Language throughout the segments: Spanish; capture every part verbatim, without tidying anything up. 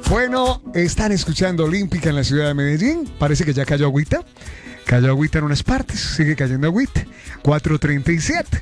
Bueno, están escuchando Olímpica en la ciudad de Medellín. Parece que ya cayó agüita. Cayó agüita en unas partes, sigue cayendo agüita. cuatro treinta y siete.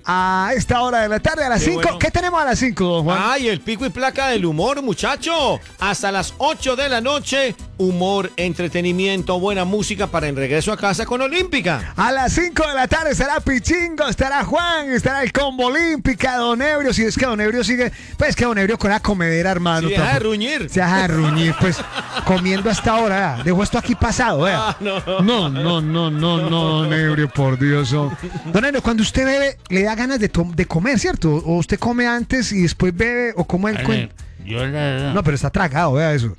A esta hora de la tarde, a las cinco. Bueno. ¿Qué tenemos a las cinco, don Juan? Ay, el pico y placa del humor, muchacho. Hasta las ocho de la noche, humor, entretenimiento, buena música para el regreso a casa con Olímpica. A las cinco de la tarde estará Pichingo, estará Juan, estará el Combo Olímpica, Don Ebrio. Si es que Don Ebrio sigue, pues que Don Ebrio con la comedera, hermano. Se deja de ruñir. Se deja de ruñir, pues, comiendo hasta ahora. ¿eh? Dejó esto aquí pasado, ¿eh? Ah, no. No, no, no, no, no, Don Ebrio, por Dios. Oh. Don Ebrio, cuando usted bebe, le da ganas de, de comer, ¿cierto? O usted come antes y después bebe, o como el cuento. Yo la verdad. No, pero está tragado, vea eso.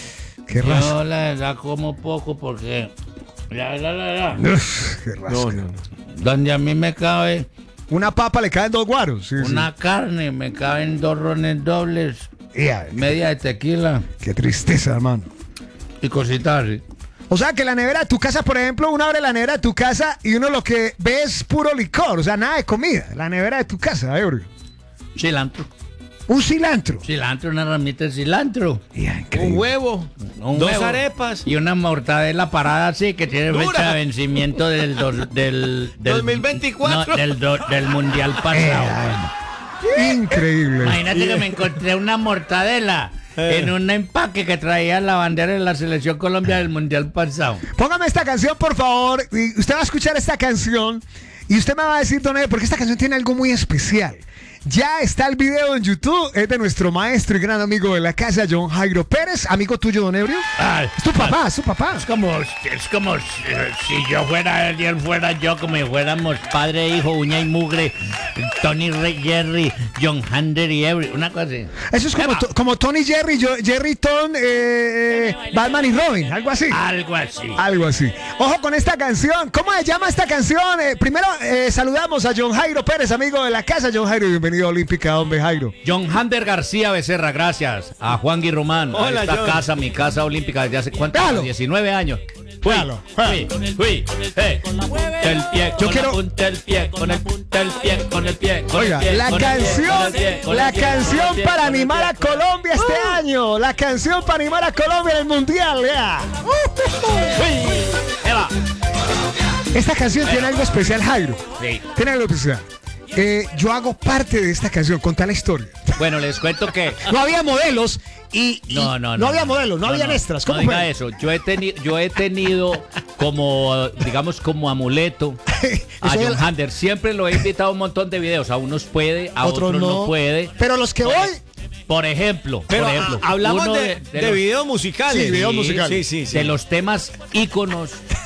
Qué raza. Yo la verdad como poco porque. La verdad, la verdad. Uf, qué rasca. No, no, no. Donde a mí me cabe Una papa le caen dos guaros. Sí, una carne, me caben dos rones dobles, sí. Ya, media de tequila qué tristeza, hermano. y cositas así. O sea, que la nevera de tu casa, por ejemplo, uno abre la nevera de tu casa y uno lo que ve es puro licor, o sea, nada de comida. La nevera de tu casa, Ebrio. Cilantro. Un cilantro. Cilantro, una ramita de cilantro. Ya, increíble. Un huevo, Un dos huevo. arepas. Y una mortadela parada así que tiene Dura. fecha de vencimiento del, dos, del, del dos mil veinticuatro. No, del, do- del mundial Eh, pasado. increíble. Imagínate que me encontré una mortadela Eh. en un empaque que traía la bandera de la selección Colombia del mundial pasado. Póngame esta canción, por favor. Y usted va a escuchar esta canción y usted me va a decir, Don Ebrio, porque esta canción tiene algo muy especial. Ya está el video en YouTube, es de nuestro maestro y gran amigo de la casa, John Jairo Pérez, amigo tuyo, Don Ebrio. Ay, Es tu papá, es tu papá. Es como, es como si, si yo fuera él y él fuera yo, como si fuéramos padre e hijo, uña y mugre, Tony Ray, Jerry, John Hander y Every, una cosa así. Eso es como, to- como Tony Jerry, yo- Jerry Ton, eh, eh, Batman y Robin, algo así. Algo así. Algo así. Ojo con esta canción. ¿Cómo se llama esta canción? Eh, primero eh, saludamos a John Jairo Pérez, amigo de la casa. John Jairo, bienvenido a Olímpica, hombre Jairo. John Hander García Becerra, gracias. A Juan Guirromán, Hola, a esta John. casa, mi casa olímpica, desde hace cuánto, Véalo. diecinueve años. Véalo, Fui, fui, fui, eh. El pie, Yo con quiero- la punta del pie, con el punta del pie, con el pie, con Oiga, el pie. la con el pie, canción, con el pie, con la el pie, con el canción pie, para con el animar a pie. Colombia este año. La canción para animar a Colombia en el Mundial, ya. Fui. Eva. Esta canción tiene algo especial, Jairo. Sí. Tiene algo especial. Eh, yo hago parte de esta canción, contar la historia. Bueno, les cuento que No había modelos y, y No, no, no. no había modelos, no, habían extras. ¿Cómo no diga fue? eso. Yo he, teni- yo he tenido como, digamos, como amuleto a Eso John era- Hander. Siempre lo he invitado a un montón de videos. A unos puede, a otros, no. puede. Pero los que Por- voy, Por ejemplo, Pero por ejemplo, a- hablamos uno de, de, los- videos musicales. Sí, videos musicales. Sí, sí, sí. de los temas íconos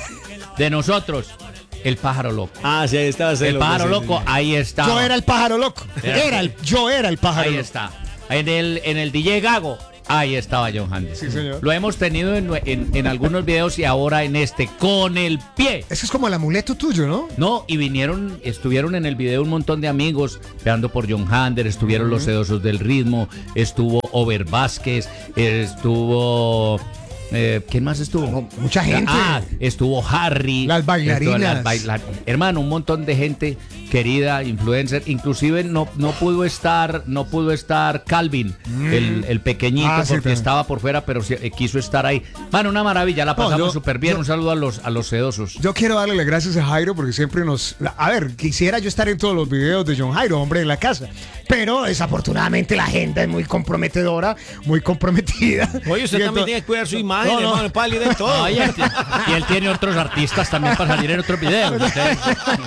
de nosotros. El pájaro loco. Ah, sí, ahí estaba. El pájaro loco, ahí está. yo era el pájaro loco. Era- Era el, yo era el pájaro Ahí loco. está. En el, en el D J Gago, ahí estaba John Hander. Sí, señor. Lo hemos tenido en, en- en algunos videos y ahora en este, con el pie. Ese es como el amuleto tuyo, ¿no? No, y vinieron, estuvieron en el video un montón de amigos, veando por John Hander, estuvieron los sedosos del ritmo, estuvo Over Vázquez, estuvo... Eh, ¿Quién más estuvo? No, mucha gente. Ah, estuvo Harry. Las bailarinas. estuvo las baila- Hermano, un montón de gente querida, influencer. Inclusive no, no pudo estar, no pudo estar Calvin, el, el pequeñito, Ah, sí, porque también. estaba por fuera, pero sí, eh, quiso estar ahí. Mano, una maravilla, la No, pasamos yo- súper bien. yo- Un saludo a los, a los sedosos. Yo quiero darle las gracias a Jairo porque siempre nos... A ver, quisiera yo estar en todos los videos de John Jairo, hombre de la casa. Pero desafortunadamente la agenda es muy comprometedora, muy comprometida. Oye, usted Y también entonces- tiene que cuidar su imagen, No, no. hermano, pálido en todo. No, y, él, y él tiene otros artistas también para salir en otros videos. Entonces,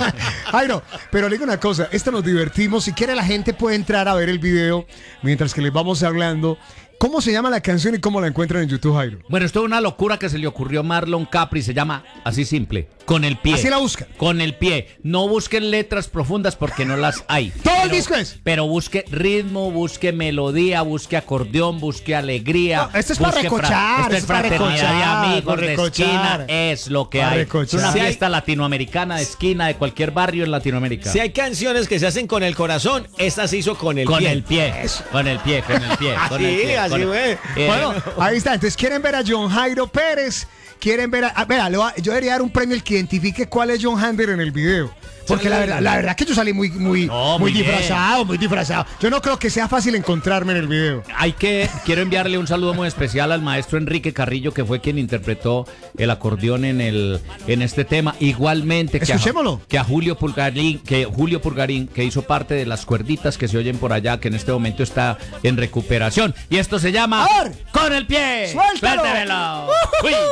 Jairo, pero le digo una cosa, esto nos divertimos. Si quiere la gente puede entrar a ver el video mientras que les vamos hablando. ¿Cómo se llama la canción y cómo la encuentran en YouTube, Jairo? bueno, esto es una locura que se le ocurrió a Marlon Capri, se llama así simple, con el pie. Así la buscan. Con el pie. No busquen letras profundas porque no las hay. Todo el Pero- disco es. Pero busque ritmo, busque melodía, busque acordeón, busque alegría. No, esto es para busque fra- recochar, Esto esto es es para fraternidad de recochar, amigos para de recochar. esquina. Es lo que Para hay. recochar. Es una Si hay- fiesta latinoamericana de esquina de cualquier barrio en Latinoamérica. Si hay canciones que se hacen con el corazón, esta se hizo con el con pie. el pie. Con el pie, con el pie. con el Así, pie, así con el- fue. Eh, Bueno, ahí está. Entonces, ¿quieren ver a John Jairo Pérez? ¿Quieren ver a...? a ver, le voy a- yo debería dar un premio al que identifique cuál es John Hander en el video. Porque la verdad, la verdad que yo salí muy, muy, No, muy muy bien. disfrazado, muy disfrazado. Yo no creo que sea fácil encontrarme en el video. Hay que, quiero enviarle un saludo muy especial al maestro Enrique Carrillo, que fue quien interpretó el acordeón en el en este tema. Igualmente que a, Escuchémoslo. que a Julio Pulgarín, que Julio Pulgarín, que hizo parte de las cuerditas que se oyen por allá, que en este momento está en recuperación. Y esto se llama A ver. Con el pie. Suéltalo. Suéltemelo. Uy.